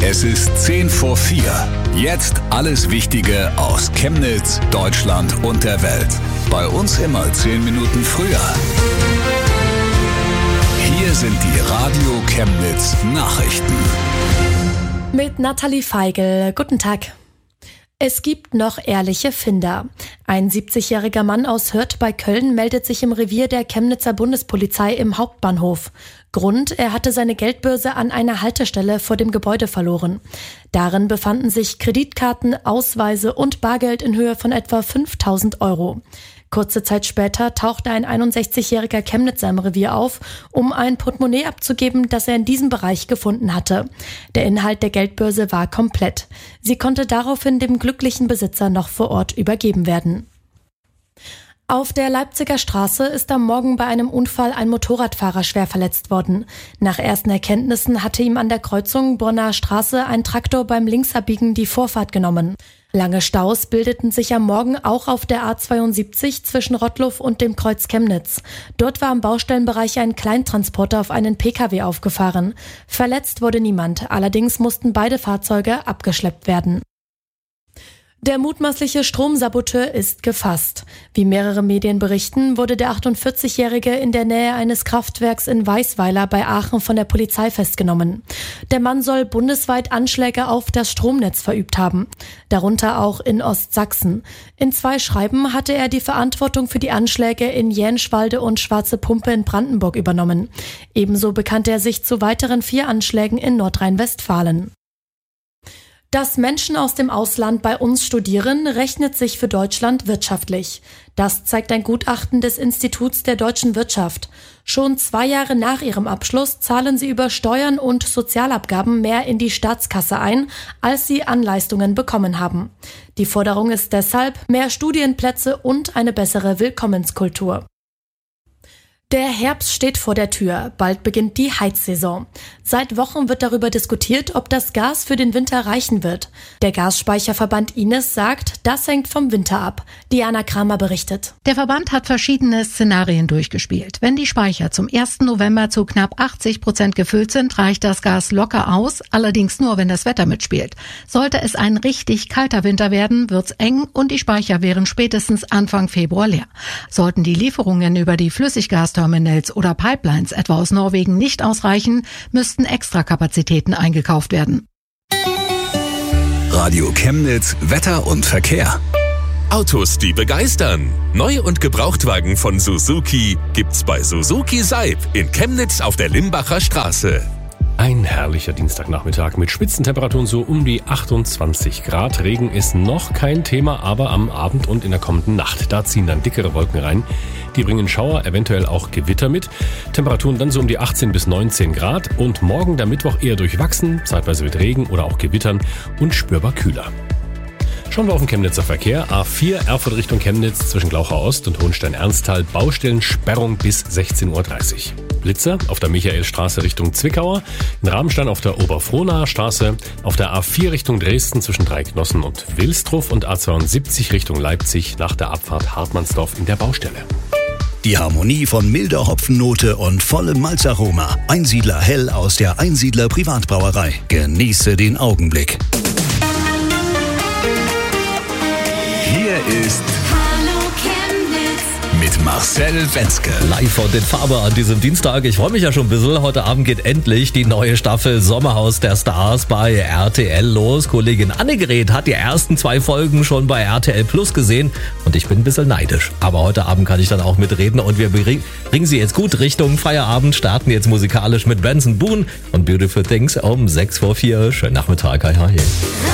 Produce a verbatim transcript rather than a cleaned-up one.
Es ist zehn vor vier. Jetzt alles Wichtige aus Chemnitz, Deutschland und der Welt. Bei uns immer zehn Minuten früher. Hier sind die Radio Chemnitz Nachrichten. Mit Nathalie Feigl. Guten Tag. Es gibt noch ehrliche Finder. Ein siebzigjähriger Mann aus Hürth bei Köln meldet sich im Revier der Chemnitzer Bundespolizei im Hauptbahnhof. Grund, er hatte seine Geldbörse an einer Haltestelle vor dem Gebäude verloren. Darin befanden sich Kreditkarten, Ausweise und Bargeld in Höhe von etwa fünftausend Euro. Kurze Zeit später tauchte ein einundsechzigjähriger Chemnitzer im Revier auf, um ein Portemonnaie abzugeben, das er in diesem Bereich gefunden hatte. Der Inhalt der Geldbörse war komplett. Sie konnte daraufhin dem glücklichen Besitzer noch vor Ort übergeben werden. Auf der Leipziger Straße ist am Morgen bei einem Unfall ein Motorradfahrer schwer verletzt worden. Nach ersten Erkenntnissen hatte ihm an der Kreuzung Bonner Straße ein Traktor beim Linksabbiegen die Vorfahrt genommen. Lange Staus bildeten sich am Morgen auch auf der A zweiundsiebzig zwischen Rottluff und dem Kreuz Chemnitz. Dort war im Baustellenbereich ein Kleintransporter auf einen Pkw aufgefahren. Verletzt wurde niemand, allerdings mussten beide Fahrzeuge abgeschleppt werden. Der mutmaßliche Stromsaboteur ist gefasst. Wie mehrere Medien berichten, wurde der achtundvierzigjährige in der Nähe eines Kraftwerks in Weißweiler bei Aachen von der Polizei festgenommen. Der Mann soll bundesweit Anschläge auf das Stromnetz verübt haben, darunter auch in Ostsachsen. In zwei Schreiben hatte er die Verantwortung für die Anschläge in Jänschwalde und Schwarze Pumpe in Brandenburg übernommen. Ebenso bekannte er sich zu weiteren vier Anschlägen in Nordrhein-Westfalen. Dass Menschen aus dem Ausland bei uns studieren, rechnet sich für Deutschland wirtschaftlich. Das zeigt ein Gutachten des Instituts der deutschen Wirtschaft. Schon zwei Jahre nach ihrem Abschluss zahlen sie über Steuern und Sozialabgaben mehr in die Staatskasse ein, als sie an Leistungen bekommen haben. Die Forderung ist deshalb mehr Studienplätze und eine bessere Willkommenskultur. Der Herbst steht vor der Tür. Bald beginnt die Heizsaison. Seit Wochen wird darüber diskutiert, ob das Gas für den Winter reichen wird. Der Gasspeicherverband I N E S sagt, das hängt vom Winter ab. Diana Kramer berichtet. Der Verband hat verschiedene Szenarien durchgespielt. Wenn die Speicher zum ersten November zu knapp achtzig Prozent gefüllt sind, reicht das Gas locker aus, allerdings nur, wenn das Wetter mitspielt. Sollte es ein richtig kalter Winter werden, wird's eng und die Speicher wären spätestens Anfang Februar leer. Sollten die Lieferungen über die Flüssiggasterminals oder Pipelines etwa aus Norwegen nicht ausreichen, müssten Extrakapazitäten eingekauft werden. Radio Chemnitz, Wetter und Verkehr. Autos, die begeistern. Neu- und Gebrauchtwagen von Suzuki gibt's bei Suzuki Seib in Chemnitz auf der Limbacher Straße. Ein herrlicher Dienstagnachmittag mit Spitzentemperaturen so um die achtundzwanzig Grad. Regen ist noch kein Thema, aber am Abend und in der kommenden Nacht, da ziehen dann dickere Wolken rein. Die bringen Schauer, eventuell auch Gewitter mit. Temperaturen dann so um die achtzehn bis neunzehn Grad und morgen der Mittwoch eher durchwachsen, zeitweise mit Regen oder auch Gewittern und spürbar kühler. Schauen wir auf den Chemnitzer Verkehr. A vier Erfurt Richtung Chemnitz zwischen Glauchau Ost und Hohenstein-Ernsthal. Baustellensperrung bis sechzehn Uhr dreißig. Blitzer auf der Michaelstraße Richtung Zwickauer. In Rabenstein auf der Oberfrohnaer Straße. Auf der A vier Richtung Dresden zwischen Dreiknossen und Wilsdruff. Und A zweiundsiebzig Richtung Leipzig nach der Abfahrt Hartmannsdorf in der Baustelle. Die Harmonie von milder Hopfennote und vollem Malzaroma. Einsiedler Hell aus der Einsiedler Privatbrauerei. Genieße den Augenblick. Hier ist Hallo Chemnitz mit Marcel Wenzke. Live von den Farbe an diesem Dienstag. Ich freue mich ja schon ein bisschen. Heute Abend geht endlich die neue Staffel Sommerhaus der Stars bei R T L los. Kollegin Annegret hat die ersten zwei Folgen schon bei R T L Plus gesehen und ich bin ein bisschen neidisch. Aber heute Abend kann ich dann auch mitreden und wir bringen sie jetzt gut Richtung Feierabend, starten jetzt musikalisch mit Benson Boone und Beautiful Things um sechs vor vier. Schönen Nachmittag. Hi, hi.